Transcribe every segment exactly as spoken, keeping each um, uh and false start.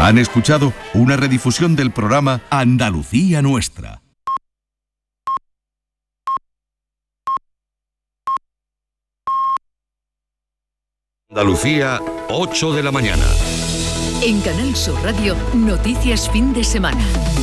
Han escuchado una redifusión del programa Andalucía Nuestra. Andalucía, ocho de la mañana. En Canal Sur Radio, noticias fin de semana.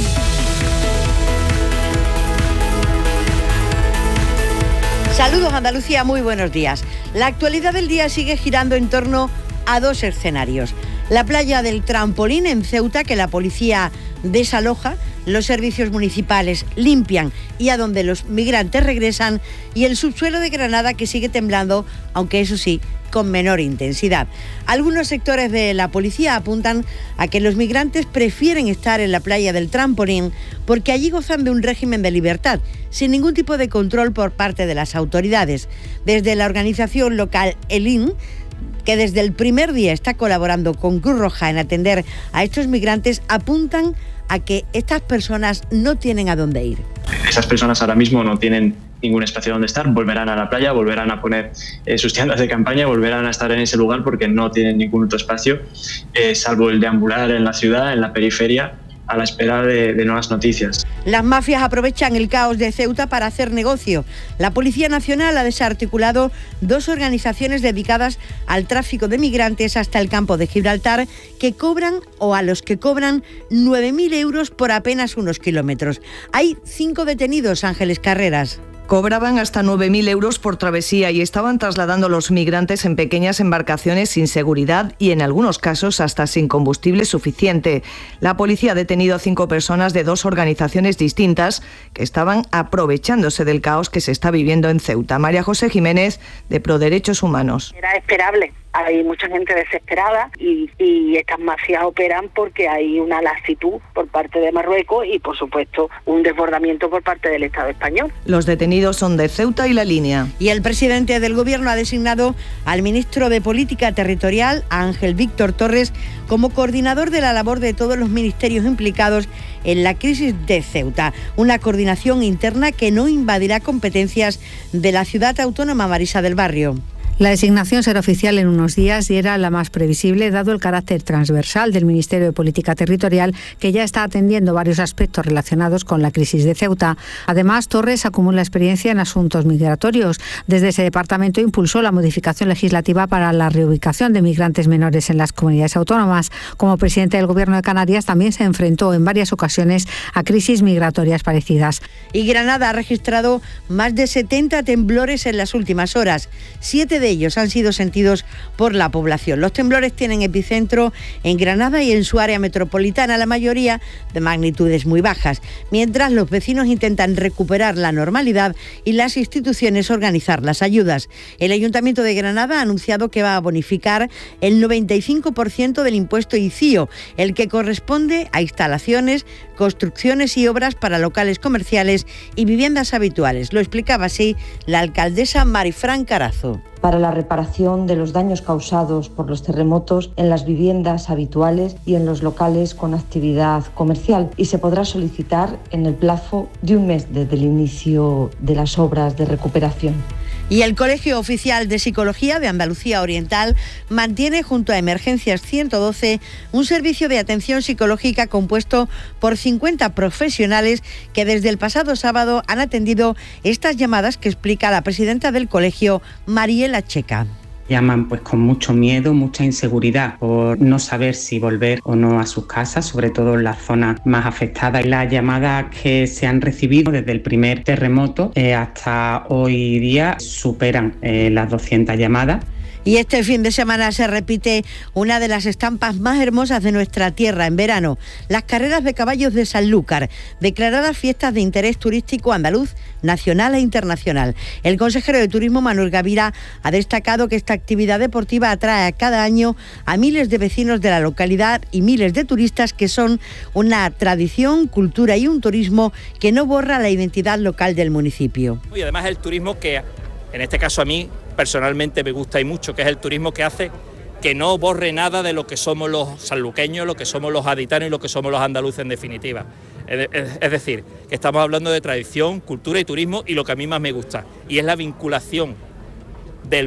Saludos Andalucía, muy buenos días. La actualidad del día sigue girando en torno a dos escenarios. La playa del Trampolín en Ceuta, que la policía desaloja, los servicios municipales limpian y a donde los migrantes regresan, y el subsuelo de Granada, que sigue temblando, aunque eso sí, con menor intensidad. Algunos sectores de la policía apuntan a que los migrantes prefieren estar en la playa del Trampolín porque allí gozan de un régimen de libertad, sin ningún tipo de control por parte de las autoridades. Desde la organización local ELIN, que desde el primer día está colaborando con Cruz Roja en atender a estos migrantes, apuntan a que estas personas no tienen a dónde ir. Esas personas ahora mismo no tienen ningún espacio donde estar, volverán a la playa, volverán a poner eh, sus tiendas de campaña, volverán a estar en ese lugar porque no tienen ningún otro espacio, eh, salvo el deambular en la ciudad, en la periferia, a la espera de, de nuevas noticias. Las mafias aprovechan el caos de Ceuta para hacer negocio. La Policía Nacional ha desarticulado dos organizaciones dedicadas al tráfico de migrantes hasta el campo de Gibraltar, que cobran, o a los que cobran, nueve mil euros por apenas unos kilómetros. Hay cinco detenidos, Ángeles Carreras. Cobraban hasta nueve mil euros por travesía y estaban trasladando a los migrantes en pequeñas embarcaciones sin seguridad y en algunos casos hasta sin combustible suficiente. La policía ha detenido a cinco personas de dos organizaciones distintas que estaban aprovechándose del caos que se está viviendo en Ceuta. María José Jiménez, de Proderechos Humanos. Era esperable. Hay mucha gente desesperada y, y estas mafias operan porque hay una laxitud por parte de Marruecos y, por supuesto, un desbordamiento por parte del Estado español. Los detenidos son de Ceuta y La Línea. Y el presidente del Gobierno ha designado al ministro de Política Territorial, Ángel Víctor Torres, como coordinador de la labor de todos los ministerios implicados en la crisis de Ceuta. Una coordinación interna que no invadirá competencias de la ciudad autónoma Marisa del Barrio. La designación será oficial en unos días y era la más previsible, dado el carácter transversal del Ministerio de Política Territorial, que ya está atendiendo varios aspectos relacionados con la crisis de Ceuta. Además, Torres acumula experiencia en asuntos migratorios. Desde ese departamento impulsó la modificación legislativa para la reubicación de migrantes menores en las comunidades autónomas. Como presidente del Gobierno de Canarias, también se enfrentó en varias ocasiones a crisis migratorias parecidas. Y Granada ha registrado más de setenta temblores en las últimas horas. Siete de ellos han sido sentidos por la población. Los temblores tienen epicentro en Granada y en su área metropolitana, la mayoría de magnitudes muy bajas, mientras los vecinos intentan recuperar la normalidad y las instituciones organizar las ayudas. El Ayuntamiento de Granada ha anunciado que va a bonificar el noventa y cinco por ciento del impuesto I C I O, el que corresponde a instalaciones, construcciones y obras para locales comerciales y viviendas habituales. Lo explicaba así la alcaldesa Marifran Carazo. Para la reparación de los daños causados por los terremotos en las viviendas habituales y en los locales con actividad comercial, y se podrá solicitar en el plazo de un mes desde el inicio de las obras de recuperación. Y el Colegio Oficial de Psicología de Andalucía Oriental mantiene junto a Emergencias ciento doce un servicio de atención psicológica compuesto por cincuenta profesionales que desde el pasado sábado han atendido estas llamadas que explica la presidenta del colegio, Mariela Checa. Llaman pues con mucho miedo, mucha inseguridad por no saber si volver o no a sus casas, sobre todo en las zonas más afectadas. Las llamadas que se han recibido desde el primer terremoto eh, hasta hoy día superan eh, las doscientas llamadas. Y este fin de semana se repite una de las estampas más hermosas de nuestra tierra en verano, las carreras de caballos de Sanlúcar, declaradas fiestas de interés turístico andaluz, nacional e internacional. El consejero de Turismo, Manuel Gavira, ha destacado que esta actividad deportiva atrae cada año a miles de vecinos de la localidad y miles de turistas, que son una tradición, cultura y un turismo que no borra la identidad local del municipio. Y además el turismo que, en este caso a mí, personalmente me gusta y mucho, que es el turismo que hace que no borre nada de lo que somos los sanluqueños, lo que somos los gaditanos y lo que somos los andaluces en definitiva. Es, es, es decir, que estamos hablando de tradición, cultura y turismo, y lo que a mí más me gusta, y es la vinculación del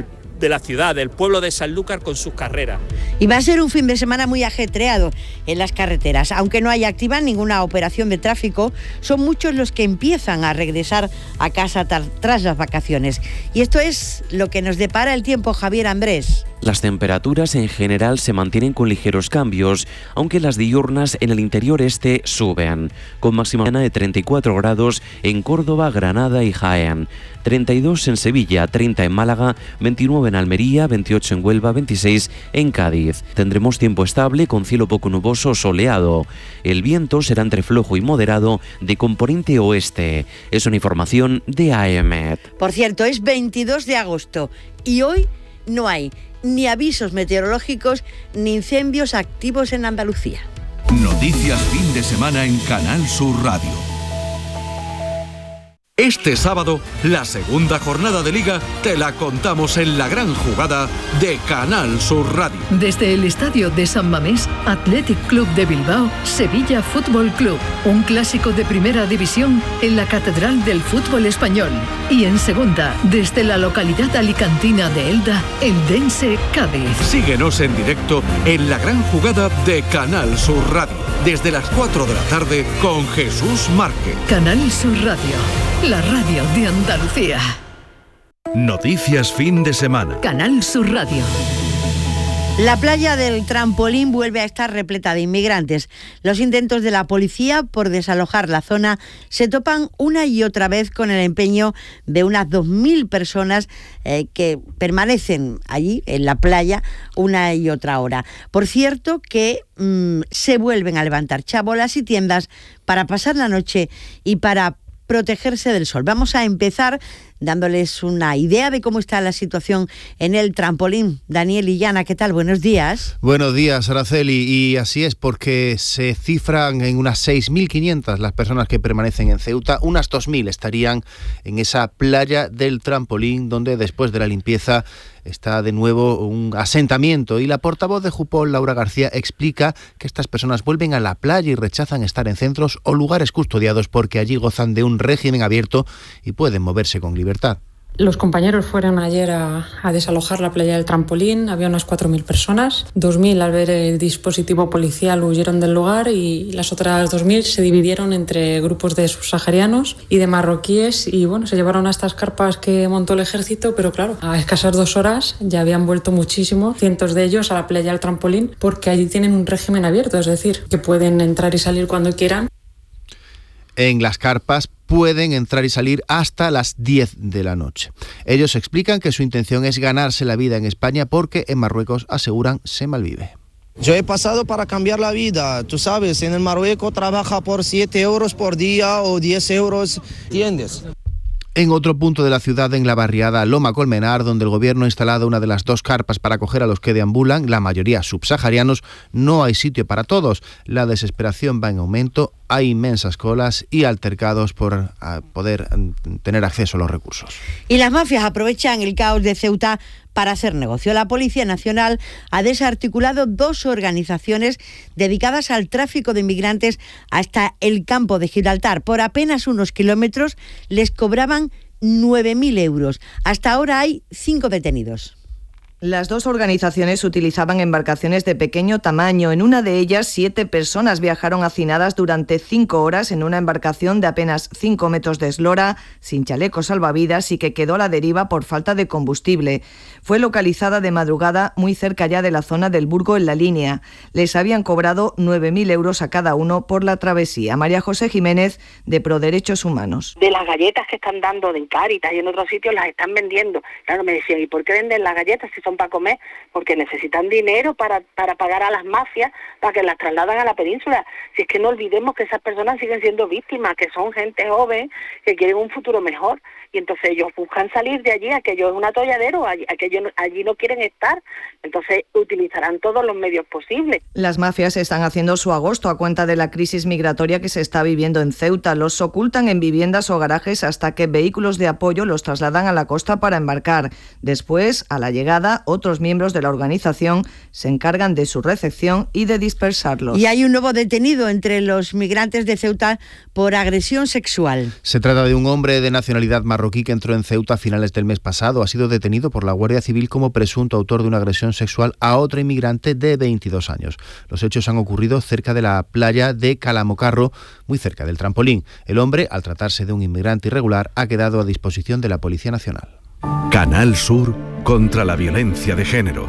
de la ciudad, del pueblo de Sanlúcar con sus carreras. Y va a ser un fin de semana muy ajetreado en las carreteras. Aunque no haya activa ninguna operación de tráfico, son muchos los que empiezan a regresar a casa tras las vacaciones. Y esto es lo que nos depara el tiempo, Javier Andrés. Las temperaturas en general se mantienen con ligeros cambios, aunque las diurnas en el interior este suben, con máxima de treinta y cuatro grados en Córdoba, Granada y Jaén, treinta y dos en Sevilla, treinta en Málaga, veintinueve en Almería, veintiocho en Huelva, veintiséis en Cádiz. Tendremos tiempo estable con cielo poco nuboso soleado. El viento será entre flojo y moderado de componente oeste. Es una información de A E M E T. Por cierto, es veintidós de agosto y hoy no hay ni avisos meteorológicos ni incendios activos en Andalucía. Noticias fin de semana en Canal Sur Radio. Este sábado, la segunda jornada de Liga te la contamos en la gran jugada de Canal Sur Radio. Desde el estadio de San Mamés, Athletic Club de Bilbao, Sevilla Fútbol Club. Un clásico de primera división en la Catedral del Fútbol Español. Y en segunda, desde la localidad alicantina de Elda, Eldense Cádiz. Síguenos en directo en la gran jugada de Canal Sur Radio. Desde las cuatro de la tarde con Jesús Márquez. Canal Sur Radio. La radio de Andalucía. Noticias fin de semana. Canal Sur Radio. La playa del Trampolín vuelve a estar repleta de inmigrantes. Los intentos de la policía por desalojar la zona se topan una y otra vez con el empeño de unas dos mil personas eh, que permanecen allí en la playa una y otra hora. Por cierto que mmm, se vuelven a levantar chabolas y tiendas para pasar la noche y para protegerse del sol. Vamos a empezar dándoles una idea de cómo está la situación en el Trampolín. Daniel Illana, ¿qué tal? Buenos días. Buenos días, Araceli. Y así es, porque se cifran en unas seis mil quinientas las personas que permanecen en Ceuta. Unas dos mil estarían en esa playa del Trampolín, donde después de la limpieza está de nuevo un asentamiento. Y la portavoz de Jupol, Laura García, explica que estas personas vuelven a la playa y rechazan estar en centros o lugares custodiados porque allí gozan de un régimen abierto y pueden moverse con libertad. Los compañeros fueron ayer a, a desalojar la playa del Trampolín. Había unas cuatro mil personas. dos mil al ver el dispositivo policial huyeron del lugar y las otras dos mil se dividieron entre grupos de subsaharianos y de marroquíes y bueno, se llevaron a estas carpas que montó el ejército, pero claro, a escasas dos horas ya habían vuelto muchísimos, cientos de ellos, a la playa del Trampolín porque allí tienen un régimen abierto, es decir, que pueden entrar y salir cuando quieran. En las carpas pueden entrar y salir hasta las diez de la noche. Ellos explican que su intención es ganarse la vida en España porque en Marruecos, aseguran, se malvive. Yo he pasado para cambiar la vida, tú sabes, en el Marruecos trabaja por siete euros por día o diez euros, ¿entiendes? En otro punto de la ciudad, en la barriada Loma Colmenar, donde el gobierno ha instalado una de las dos carpas para acoger a los que deambulan, la mayoría subsaharianos, no hay sitio para todos. La desesperación va en aumento, hay inmensas colas y altercados por poder tener acceso a los recursos. Y las mafias aprovechan el caos de Ceuta para hacer negocio. La Policía Nacional ha desarticulado dos organizaciones dedicadas al tráfico de inmigrantes hasta el campo de Gibraltar. Por apenas unos kilómetros les cobraban nueve mil euros. Hasta ahora hay cinco detenidos. Las dos organizaciones utilizaban embarcaciones de pequeño tamaño. En una de ellas, siete personas viajaron hacinadas durante cinco horas en una embarcación de apenas cinco metros de eslora, sin chalecos salvavidas y que quedó a la deriva por falta de combustible. Fue localizada de madrugada muy cerca ya de la zona del Burgo en La Línea. Les habían cobrado nueve mil euros a cada uno por la travesía. María José Jiménez, de Proderechos Humanos. De las galletas que están dando de Cáritas y en otros sitios las están vendiendo. Claro, me decían, ¿y por qué venden las galletas si son para comer? Porque necesitan dinero para, para pagar a las mafias para que las trasladan a la península. Si es que no olvidemos que esas personas siguen siendo víctimas, que son gente joven, que quieren un futuro mejor. Y entonces ellos buscan salir de allí, aquello es un atolladero, aquello, allí no quieren estar. Entonces utilizarán todos los medios posibles. Las mafias están haciendo su agosto a cuenta de la crisis migratoria que se está viviendo en Ceuta. Los ocultan en viviendas o garajes hasta que vehículos de apoyo los trasladan a la costa para embarcar. Después, a la llegada, otros miembros de la organización se encargan de su recepción y de dispersarlos. Y hay un nuevo detenido entre los migrantes de Ceuta por agresión sexual. Se trata de un hombre de nacionalidad marroquí que entró en Ceuta a finales del mes pasado. Ha sido detenido por la Guardia Civil como presunto autor de una agresión sexual a otro inmigrante de veintidós años. Los hechos han ocurrido cerca de la playa de Calamocarro, muy cerca del trampolín. El hombre, al tratarse de un inmigrante irregular, ha quedado a disposición de la Policía Nacional. Canal Sur contra la violencia de género.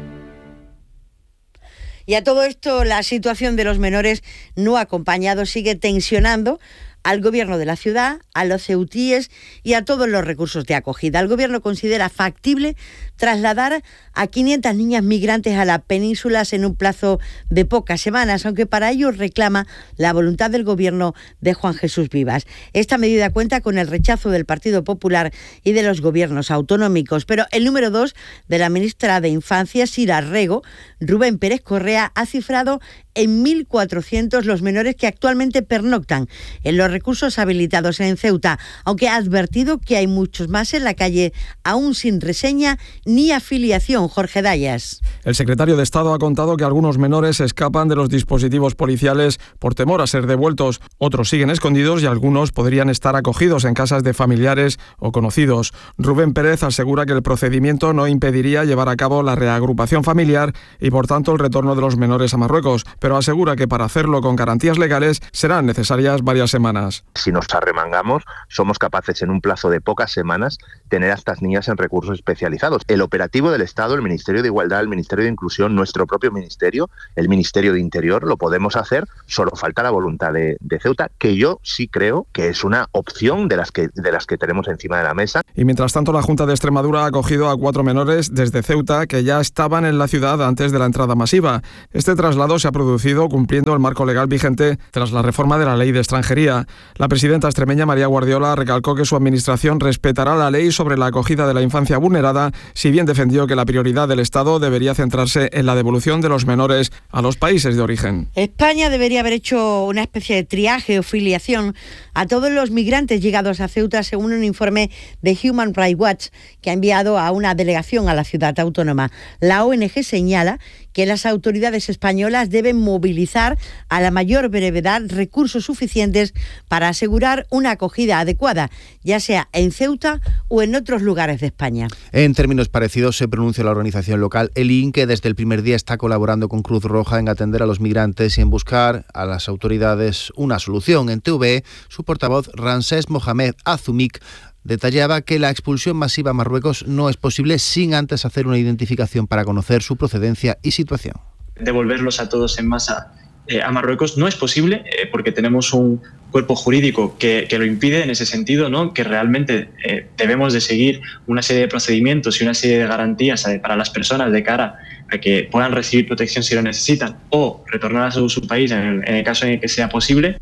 Y a todo esto, la situación de los menores no acompañados sigue tensionando al gobierno de la ciudad, a los ceutíes y a todos los recursos de acogida. El gobierno considera factible trasladar a quinientas niñas migrantes a las penínsulas en un plazo de pocas semanas, aunque para ello reclama la voluntad del gobierno de Juan Jesús Vivas. Esta medida cuenta con el rechazo del Partido Popular y de los gobiernos autonómicos, pero el número dos de la ministra de Infancia, Sira Rego, Rubén Pérez Correa, ha cifrado en mil cuatrocientos los menores que actualmente pernoctan en los recursos habilitados en Ceuta, aunque ha advertido que hay muchos más en la calle aún sin reseña ni afiliación. Jorge Dayas. El secretario de Estado ha contado que algunos menores escapan de los dispositivos policiales por temor a ser devueltos. Otros siguen escondidos y algunos podrían estar acogidos en casas de familiares o conocidos. Rubén Pérez asegura que el procedimiento no impediría llevar a cabo la reagrupación familiar y por tanto el retorno de los menores a Marruecos, pero asegura que para hacerlo con garantías legales serán necesarias varias semanas. Si nos arremangamos, somos capaces en un plazo de pocas semanas tener a estas niñas en recursos especializados. El operativo del Estado, el Ministerio de Igualdad, el Ministerio de Inclusión, nuestro propio ministerio, el Ministerio de Interior, lo podemos hacer, solo falta la voluntad de, de Ceuta, que yo sí creo que es una opción de las que, de las que tenemos encima de la mesa. Y mientras tanto, la Junta de Extremadura ha acogido a cuatro menores desde Ceuta que ya estaban en la ciudad antes de la entrada masiva. Este traslado se ha producido cumpliendo el marco legal vigente tras la reforma de la Ley de Extranjería. La presidenta extremeña María Guardiola recalcó que su administración respetará la ley sobre la acogida de la infancia vulnerada, si bien defendió que la prioridad del Estado debería centrarse en la devolución de los menores a los países de origen. España debería haber hecho una especie de triaje o filiación a todos los migrantes llegados a Ceuta, según un informe de Human Rights Watch que ha enviado a una delegación a la ciudad autónoma. La O N G señala que las autoridades españolas deben movilizar a la mayor brevedad recursos suficientes para asegurar una acogida adecuada, ya sea en Ceuta o en otros lugares de España. En términos parecidos se pronuncia la organización local El I N, que desde el primer día está colaborando con Cruz Roja en atender a los migrantes y en buscar a las autoridades una solución. En T V E, su portavoz Ramsés Mohamed Azumik detallaba que la expulsión masiva a Marruecos no es posible sin antes hacer una identificación para conocer su procedencia y situación. Devolverlos a todos en masa eh, a Marruecos no es posible eh, porque tenemos un cuerpo jurídico que, que lo impide en ese sentido, ¿no? Que realmente eh, debemos de seguir una serie de procedimientos y una serie de garantías eh, para las personas de cara a que puedan recibir protección si lo necesitan o retornar a su, su país en el, en el caso en el que sea posible.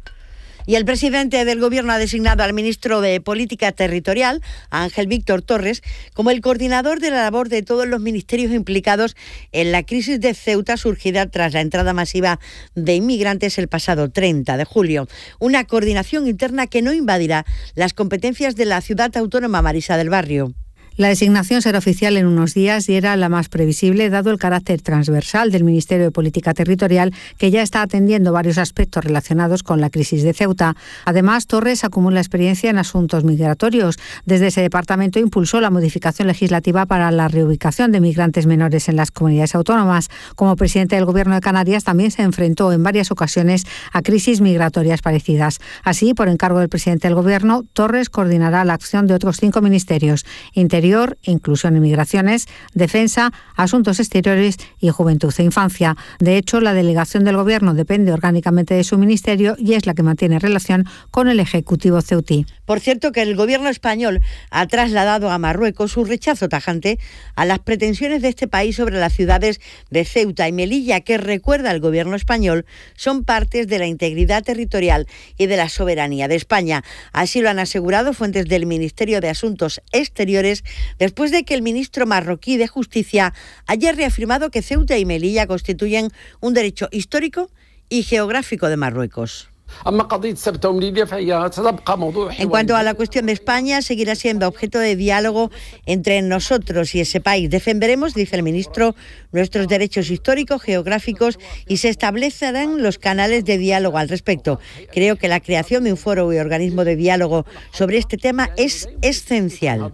Y el presidente del Gobierno ha designado al ministro de Política Territorial, Ángel Víctor Torres, como el coordinador de la labor de todos los ministerios implicados en la crisis de Ceuta surgida tras la entrada masiva de inmigrantes el pasado treinta de julio. Una coordinación interna que no invadirá las competencias de la ciudad autónoma Marisa del Barrio. La designación será oficial en unos días y era la más previsible dado el carácter transversal del Ministerio de Política Territorial, que ya está atendiendo varios aspectos relacionados con la crisis de Ceuta. Además, Torres acumula experiencia en asuntos migratorios. Desde ese departamento impulsó la modificación legislativa para la reubicación de migrantes menores en las comunidades autónomas. Como presidente del Gobierno de Canarias, también se enfrentó en varias ocasiones a crisis migratorias parecidas. Así, por encargo del presidente del Gobierno, Torres coordinará la acción de otros cinco ministerios: Interior, Inclusión y Migraciones, Defensa, Asuntos Exteriores y Juventud e Infancia. De hecho, la delegación del Gobierno depende orgánicamente de su ministerio y es la que mantiene relación con el Ejecutivo ceutí. Por cierto, que el Gobierno español ha trasladado a Marruecos su rechazo tajante a las pretensiones de este país sobre las ciudades de Ceuta y Melilla, que, recuerda el Gobierno español, son partes de la integridad territorial y de la soberanía de España. Así lo han asegurado fuentes del Ministerio de Asuntos Exteriores, después de que el ministro marroquí de Justicia haya reafirmado que Ceuta y Melilla constituyen un derecho histórico y geográfico de Marruecos. En cuanto a la cuestión de España, seguirá siendo objeto de diálogo entre nosotros y ese país. Defenderemos, dice el ministro, nuestros derechos históricos, geográficos y se establecerán los canales de diálogo al respecto. Creo que la creación de un foro y organismo de diálogo sobre este tema es esencial.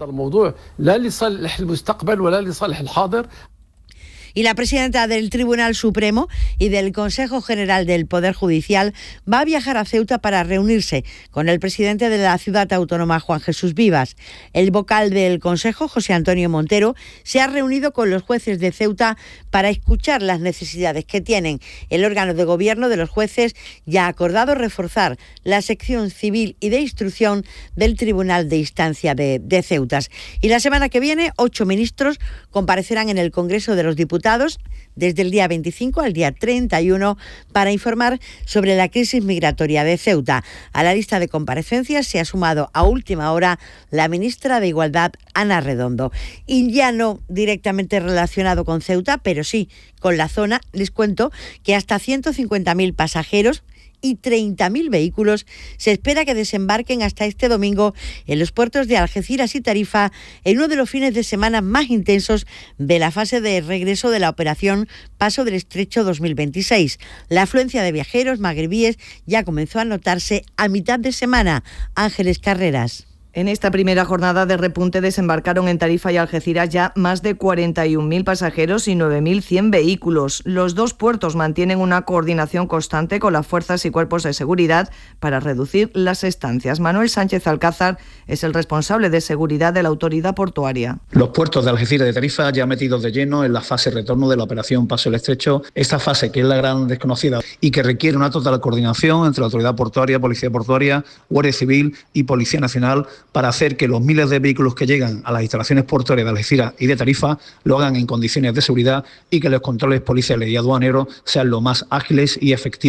Y la presidenta del Tribunal Supremo y del Consejo General del Poder Judicial va a viajar a Ceuta para reunirse con el presidente de la ciudad autónoma, Juan Jesús Vivas. El vocal del Consejo, José Antonio Montero, se ha reunido con los jueces de Ceuta para escuchar las necesidades que tienen. El órgano de gobierno de los jueces ya ha acordado reforzar la sección civil y de instrucción del Tribunal de Instancia de, de Ceuta. Y la semana que viene, ocho ministros comparecerán en el Congreso de los Diputados desde el día veinticinco al día treinta y uno para informar sobre la crisis migratoria de Ceuta. A la lista de comparecencias se ha sumado a última hora la ministra de Igualdad, Ana Redondo. Y ya no directamente relacionado con Ceuta, pero sí con la zona, les cuento que hasta ciento cincuenta mil pasajeros y treinta mil vehículos se espera que desembarquen hasta este domingo en los puertos de Algeciras y Tarifa en uno de los fines de semana más intensos de la fase de regreso de la operación Paso del Estrecho dos mil veintiséis. La afluencia de viajeros magrebíes ya comenzó a notarse a mitad de semana. Ángeles Carreras. En esta primera jornada de repunte desembarcaron en Tarifa y Algeciras ya más de cuarenta y un mil pasajeros y nueve mil cien vehículos. Los dos puertos mantienen una coordinación constante con las fuerzas y cuerpos de seguridad para reducir las estancias. Manuel Sánchez Alcázar es el responsable de seguridad de la autoridad portuaria. Los puertos de Algeciras y de Tarifa ya metidos de lleno en la fase retorno de la operación Paso del Estrecho. Esta fase, que es la gran desconocida y que requiere una total coordinación entre la autoridad portuaria, Policía Portuaria, Guardia Civil y Policía Nacional, para hacer que los miles de vehículos que llegan a las instalaciones portuarias de Algeciras y de Tarifa lo hagan en condiciones de seguridad y que los controles policiales y aduaneros sean lo más ágiles y efectivos.